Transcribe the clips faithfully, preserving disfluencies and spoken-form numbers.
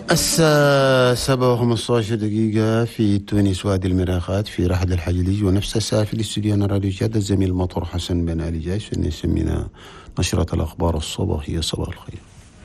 الساعة سبعة وخمسة عشر دقيقة في تونس وادي المراخات في رحد الحجليج، ونفس الساعة في الاستوديو أنا راديو جادة الزميل مطر حسن بن علي جايش، ونسمينا نشرة الأخبار الصباحية. صباح الخير.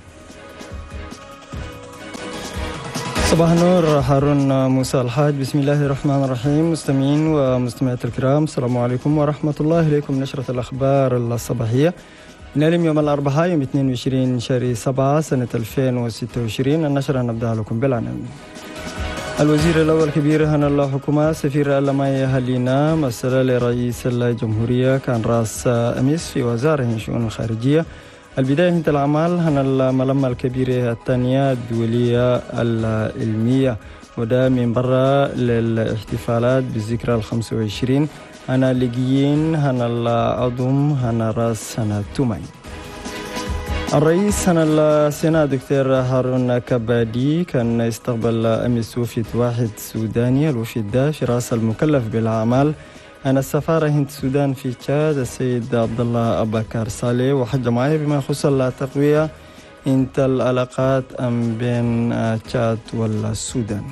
صباح النور. هارون موسى الحاج. بسم الله الرحمن الرحيم. مستمعين ومستمعات الكرام، السلام عليكم ورحمة الله. إليكم نشرة الأخبار الصباحية نعلم يوم الأربعاء يوم اثنين وعشرين شهر سبعة سنة ألفين وستة وعشرين. النشرة نبدأ لكم بالعناوين. الوزير الأول كبير هنا الله حكومة سفير ألماي هلينا مسألة لرئيس الجمهورية كان رأس أمس في وزارة الشؤون الخارجية. البداية هنت الأعمال هنا الملمة الكبيرة الثانية الدولية العلمية، وده من برا للاحتفالات بالذكرى الخمسة وعشرين. هنا لقيين هنا العظم هنا راس هنا توماي. الرئيس هنا السنة دكتور هارون كبادي كان استقبل أمس وفد واحد سوداني. الوفد ده في رأس المكلف بالأعمال أنا السفارة هند السودان في تشاد السيد عبد الله أبكر صالح، وحج معي بما يخص التقوية انت العلاقات بين تشاد والسودان.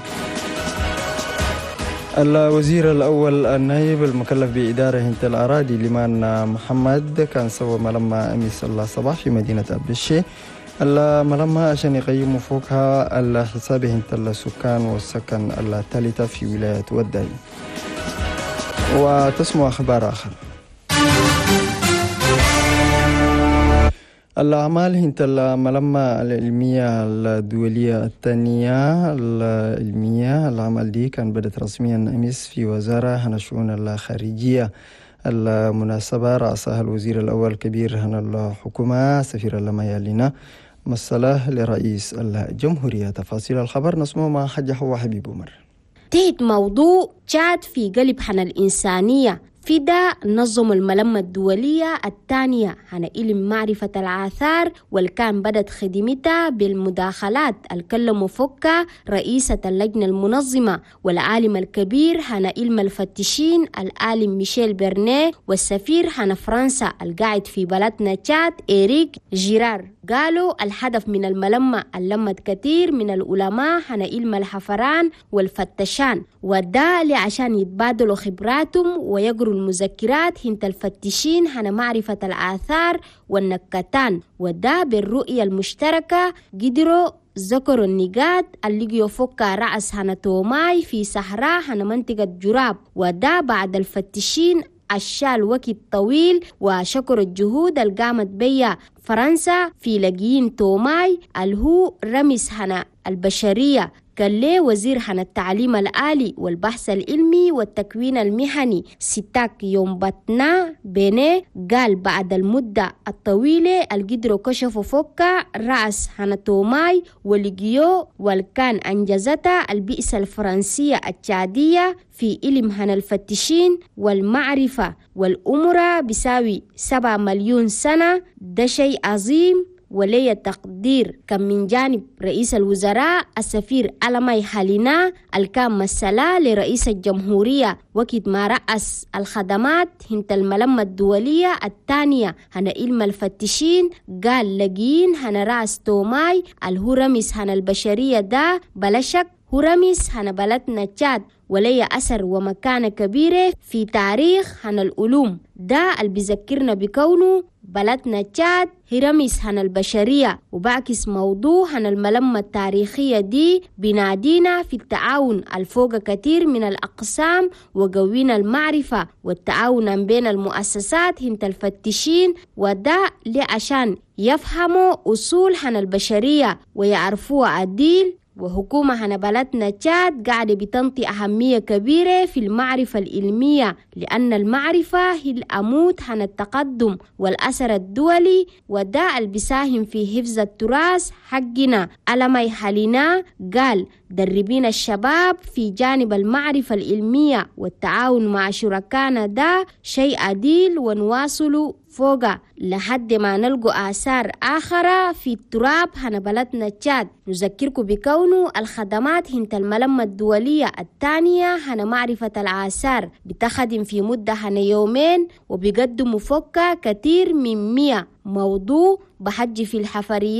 الوزير الأول النائب المكلف بإدارة هند الأراضي لمان محمد كان سوى ملمة أمس الله صباح في مدينة أبشي. الملمة عشان يقيموا فوقها الحساب هند السكان والسكن الثالثة في ولاية وداي. وتسمع أخبار آخر. الأعمال هنت الملمة العلمية الدولية الثانية العلمية. العمل دي كان بدأت رسميا أمس في وزارة هنا الشؤون الخارجية. المناسبة رأسها الوزير الأول كبير هنا الحكومة سفير ألماي لنا مسألة لرئيس الجمهورية. تفاصيل الخبر نسمع مع حج حوا حبيب عمر. تحت موضوع تشاد في قلب حنا الإنسانية في ده نظم الملمة الدولية الثانية هنا علم معرفة الآثار، والكان بدت خدمتها بالمداخلات الكلم فكة رئيسة اللجنة المنظمة والعالم الكبير هنا علم الفتشين العالم ميشيل برنيه، والسفير هنا فرنسا القاعد في بلدنا تشاد إيريك جيرار. قالوا الهدف من الملمة اللمت كثير من العلماء هنا علم الحفران والفتشان، وده لعشان يتبادلوا خبراتهم ويقروا المذكرات هنت الفتشين هنا معرفة الآثار والنكتان، وده بالرؤية المشتركة قدروا ذكروا النقاط اللي يفكها رأس هنا توماي في صحراء هنا منطقة جراب، وده بعد الفتشين الشال وقت طويل، وشكر الجهود اللي قامت بيها فرنسا في لقيين توماي الهو رمز هنا البشرية. كان ليه وزير هنا التعليم الآلي والبحث العلمي والتكوين المهني ستاك يوم باتنا بيني قال بعد المدة الطويلة القدروا كشفوا فوكا رأس هنا توماي ولقيو، والكان أنجزتها البئسة الفرنسية التشادية في علم هنا الفتشين والمعرفة والأمرة بساوي سبعة مليون سنة. ده شيء عظيم ولي تقدير كان من جانب رئيس الوزراء السفير ألماي هلينا الكام مسألة لرئيس الجمهورية وقت ما رأس الخدمات هنت الملمة الدولية الثانية هنا علم الفتشين. قال لقين هنا رأس توماي الهو رمز هنا البشرية ده بلا شك هو رمز هنا بلدنا تشاد ولي أثر ومكانة كبيرة في تاريخ هنا العلوم. ده اللي بيذكرنا بكونه بلدنا تشاد هي رمز هنا البشرية، وبعكس موضوع هنا الملمة التاريخية دي بنادينا في التعاون الفوق كثير من الأقسام وقوينا المعرفة والتعاون بين المؤسسات هنت الفتشين، وده لعشان يفهموا أصول هنا البشرية ويعرفوها عديل. وحكومة هنا بلدنا تشاد قاعدة بتنطي أهمية كبيرة في المعرفة العلمية، لأن المعرفة هي العمود هنا التقدم والأثر الدولي، وده اللي بيساهم في حفظ التراث حقنا. ألماي هلينا قال دربين الشباب في جانب المعرفة العلمية والتعاون مع شركائنا، ده شيء عديل ونواصل فوق لحد ما نلقوا آثار آخرة في التراب هنا بلدنا تشاد. نذكركم بكونه الخدمات هنت الملمة الدولية الثانية هنا معرفة الآثار بتخدم في مدة هنا يومين، وبيقدموا فوق كثير من مية موضوع بحج في الحفريات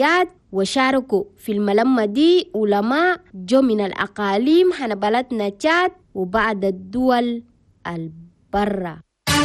وشاركوا في الملمة دي علماء جو من الأقاليم حن بلدنا تشاد وبعد الدول البرة.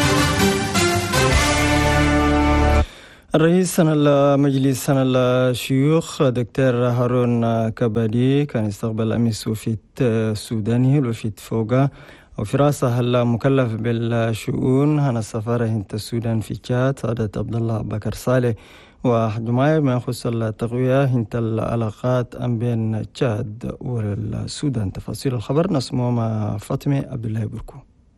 الرئيس سنة المجلس سنة الشيوخ دكتور هارون كبادي كان يستقبل أمس وفد السوداني الوفد فوقا وفراسة المكلف بالشؤون هنا السفارة هنت السودان في تشاد سعادة عبد الله بكر صالح وحجماية ما يخص التقوية هنت العلاقات بين تشاد والسودان. تفاصيل الخبر نسمو مع فاطمة عبد الله بركو.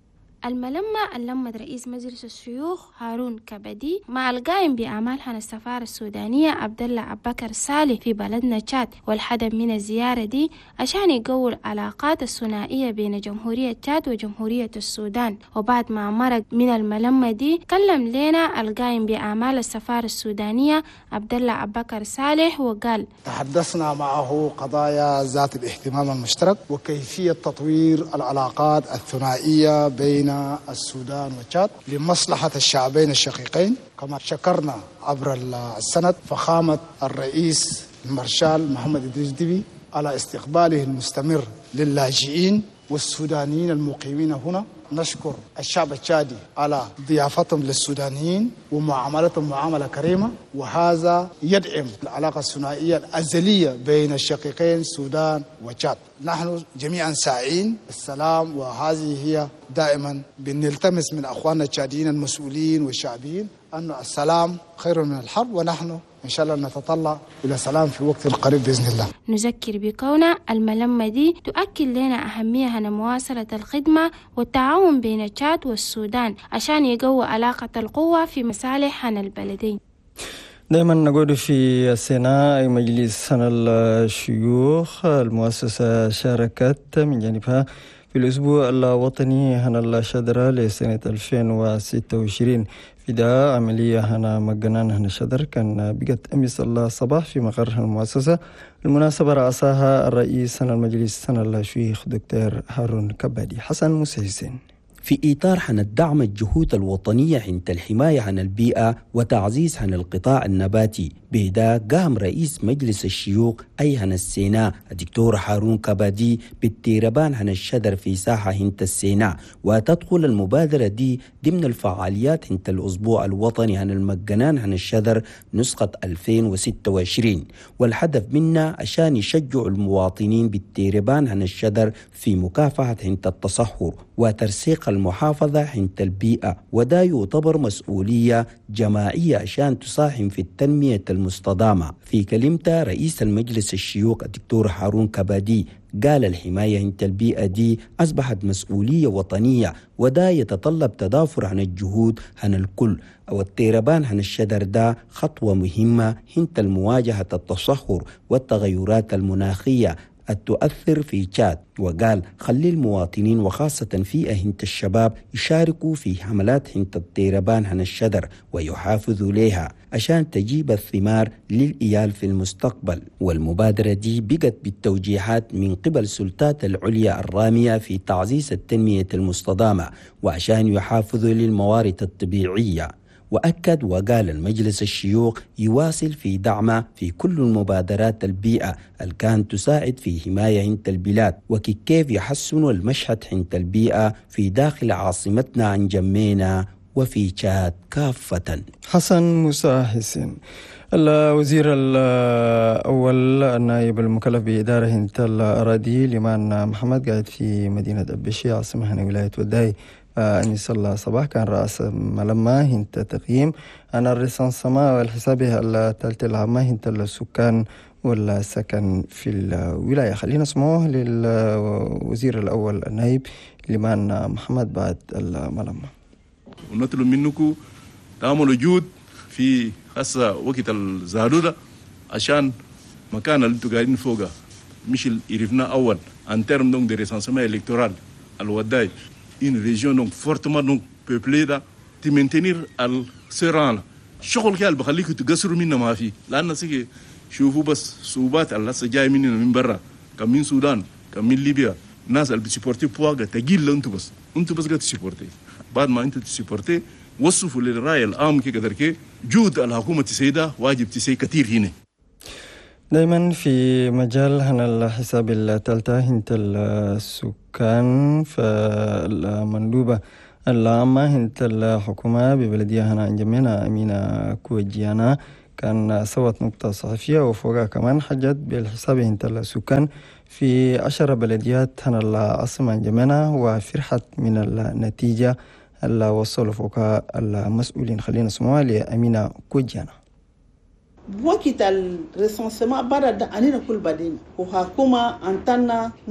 الملمة اللمت رئيس مجلس الشيوخ هارون كبدي مع القائم بأعمال هنا السفارة السودانية عبد الله بكر صالح في بلدنا تشاد، والهدف من الزيارة دي عشان يقوي العلاقات الثنائية بين جمهورية تشاد وجمهورية السودان. وبعد ما مرق من الملمة دي كلم لنا القائم بأعمال السفارة السودانية عبد الله بكر صالح وقال: تحدثنا معه قضايا ذات الاهتمام المشترك وكيفية تطوير العلاقات الثنائية بين السودان وتشاد لمصلحة الشعبين الشقيقين. كما شكرنا عبر السند فخامة الرئيس المارشال محمد إدريس ديبي على استقباله المستمر للاجئين والسودانيين المقيمين هنا. نشكر الشعب التشادي على ضيافتهم للسودانيين ومعاملتهم معاملة كريمة، وهذا يدعم العلاقة الثنائية الأزلية بين الشقيقين السودان وتشاد. نحن جميعا ساعين السلام، وهذه هي دائما بنلتمس من أخواننا التشاديين المسؤولين والشعبيين أن السلام خير من الحرب، ونحن إن شاء الله نتطلع إلى سلام في وقت قريب بإذن الله. نذكر بكون الملمة دي تؤكد لنا أهمية مواصلة الخدمة والتعاون بين تشاد والسودان عشان يقوي علاقة القوة في مصالح البلدين. دائما نقول في السنة مجلس سنة الشيوخ المؤسسة شاركت من جانبها في الأسبوع الوطني هنا الشدرة لسنة ألفين وستة وعشرين في دا عملية هنا مجنان هنا الشدر كان بقت أمس الصباح في مقر المؤسسة. المناسبة رأسها الرئيس هنا المجلس سنة الشيوخ دكتور هارون كبادي. حسن موسى حسين. في إطار عن الدعم الجهود الوطنية عند الحماية عن البيئة وتعزيز عن القطاع النباتي، بهذا قام رئيس مجلس الشيوخ أي عن السيناء الدكتور هارون كبادي بالتيربان عن الشدر في ساحة هنت السيناء، وتدخل المبادرة دي ضمن الفعاليات هنت الأسبوع الوطني عن المجنان عن الشدر نسخة ألفين وستة وعشرين، والهدف منها عشان يشجعوا المواطنين بالتيربان عن الشدر في مكافحة هنت التصحر وترسيق المحافظة عند البيئة، وده يعتبر مسؤولية جماعية عشان تساهم في التنمية المستدامة. في كلمته رئيس المجلس الشيوخ الدكتور هارون كبادي قال الحماية عند البيئة دي أصبحت مسؤولية وطنية، وده يتطلب تضافر عن الجهود عن الكل، أو التيربان عن الشدر ده خطوة مهمة عند مواجهة التصحر والتغيرات المناخية التؤثر في تشاد. وقال خلي المواطنين وخاصة في أهنة الشباب يشاركوا في حملات هنة التيربان عن الشدر ويحافظوا لها عشان تجيب الثمار للإيال في المستقبل. والمبادرة دي بقت بالتوجيهات من قبل السلطات العليا الرامية في تعزيز التنمية المستدامة وعشان يحافظوا للموارد الطبيعية. وأكد وقال المجلس الشيوخ يواصل في دعمه في كل المبادرات البيئة اللي كانت تساعد في حماية هنت البلاد، وكيف يحسنوا المشهد هنت البيئة في داخل عاصمتنا عن جمينا وفي تشاد كافة. حسن موسى حسين. الوزير الأول النائب المكلف بإدارة هنت الأراضي لمان محمد قاعد في مدينة أبشي عاصمة هنا ولاية وداي أنيس الله صباح كان رأس ملما هنت تقييم أنا الريسانسما والحسابه الثالثة العامة هنت السكان والسكن في الولاية. خلينا نسمعه للوزير الأول النائب لمان محمد بعد الملما. ونطلب منكم تعملوا جهود في خاصة وقت الزارورة عشان مكان اللي انتوا قاعدين فوقه مش اللي عرفناه أول en termes donc de recensement électoral à l'Ouadaï, une région donc fortement donc peuplée là, de maintenir ce rang là. شغل كده بخليكم تقصروا منا ما في، لأن سيكي شوفوا بس صعوبات اللي لسه جاي مننا من برا، كم من السودان، كم من ليبيا، الناس اللي بتسيبورتي بواقع تقيل انتوا بس، انتوا بس قاعد تسيبورتي. بعد ما انتوا تسيبورتي وصفوا للرأي العام كده كده جهود الحكومة تسيدها واجب تسي كتير هنا. دايما في مجال هنا الحساب الثالثة هنت السكان فالمندوبة العامة هنت الحكومة ببلدية هنا انجمينا أمينة كوجيانا كان سوت نقطة صحفية وفوقها كمان حاجات بالحساب هنت السكان في عشر بلديات هنا العاصمة انجمينا وفرحت من النتيجة اللي وصلوا فوقها المسؤولين. خلينا نسمعها لأمينة كوجيانا. وقت الريسانسمون بعد أننا كل بعدين وحكومة أنتنا